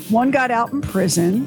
One got out in prison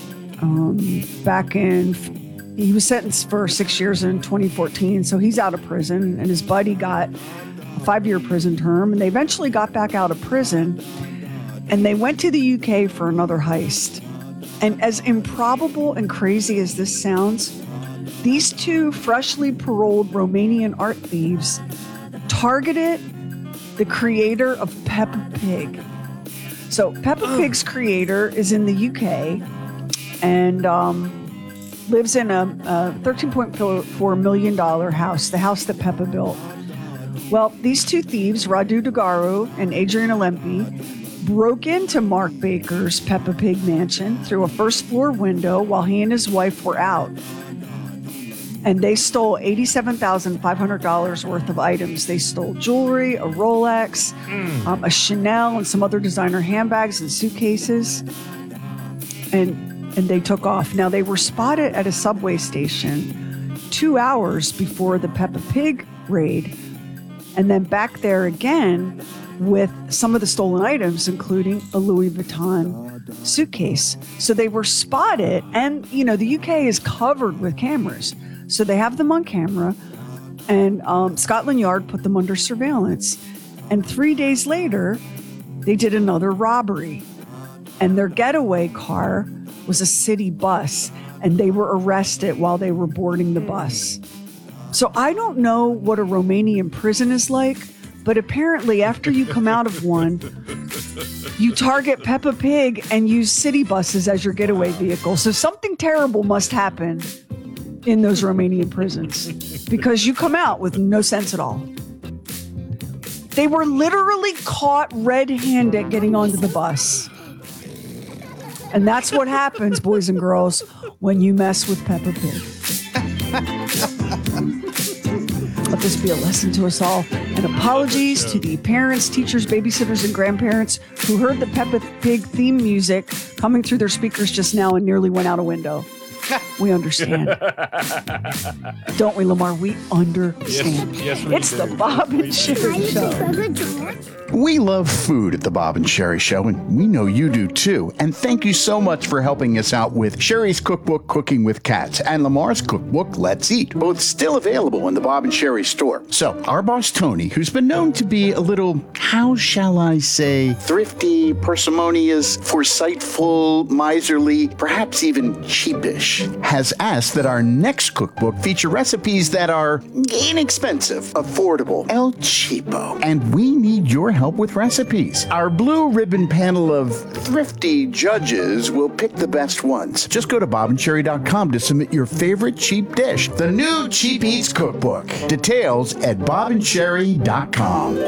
he was sentenced for 6 years in 2014, so he's out of prison, and his buddy got a 5-year prison term, and they eventually got back out of prison, and they went to the UK for another heist. And as improbable and crazy as this sounds, these two freshly paroled Romanian art thieves targeted the creator of Peppa Pig. So Peppa Pig's creator is in the UK and lives in a $13.4 million house, the house that Peppa built. Well, these two thieves, Radu Dugaru and Adrian Alempi, broke into Mark Baker's Peppa Pig mansion through a first-floor window while he and his wife were out. And they stole $87,500 worth of items. They stole jewelry, a Rolex, a Chanel, and some other designer handbags and suitcases. And they took off. Now, they were spotted at a subway station 2 hours before the Peppa Pig raid, and then back there again with some of the stolen items, including a Louis Vuitton suitcase. So they were spotted, and, the UK is covered with cameras. So they have them on camera, and Scotland Yard put them under surveillance. And 3 days later, they did another robbery, and their getaway car was a city bus, and they were arrested while they were boarding the bus. So I don't know what a Romanian prison is like, but apparently after you come out of one, you target Peppa Pig and use city buses as your getaway vehicle. So something terrible must happen in those Romanian prisons because you come out with no sense at all. They were literally caught red-handed getting onto the bus. And that's what happens, boys and girls, when you mess with Peppa Pig. Let this be a lesson to us all. And apologies to the parents, teachers, babysitters, and grandparents who heard the Peppa Pig theme music coming through their speakers just now and nearly went out a window. We understand. Don't we, Lamar? We understand. Yes, we it's do. the Bob and Sherry Show. We love food at the Bob and Sherry Show, and we know you do too. And thank you so much for helping us out with Sherry's cookbook, Cooking with Cats, and Lamar's cookbook, Let's Eat, both still available in the Bob and Sherry store. So our boss, Tony, who's been known to be a little, how shall I say, thrifty, parsimonious, foresightful, miserly, perhaps even cheapish, has asked that our next cookbook feature recipes that are inexpensive, affordable, El Cheapo, and we need your help with recipes. Our blue ribbon panel of thrifty judges will pick the best ones. Just go to bobandcherry.com to submit your favorite cheap dish. The new Cheap Eats Cookbook. Details at bobandcherry.com.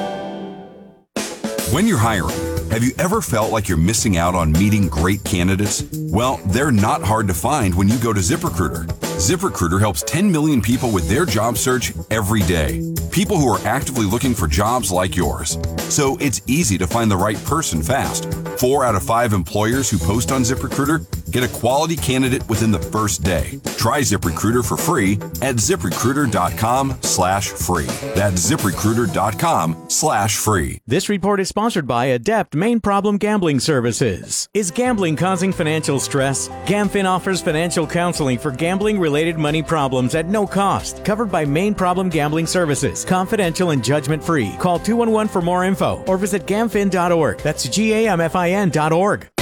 When you're hiring, have you ever felt like you're missing out on meeting great candidates? Well, they're not hard to find when you go to ZipRecruiter. ZipRecruiter helps 10 million people with their job search every day. People who are actively looking for jobs like yours. So it's easy to find the right person fast. 4 out of 5 employers who post on ZipRecruiter get a quality candidate within the first day. Try ZipRecruiter for free at ZipRecruiter.com/free. That's ZipRecruiter.com/free. This report is sponsored by Adept Main Problem Gambling Services. Is gambling causing financial stress? GamFin offers financial counseling for gambling-related money problems at no cost. Covered by Main Problem Gambling Services. Confidential and judgment-free. Call 211 for more info or visit GamFin.org. That's GAMFIN.org.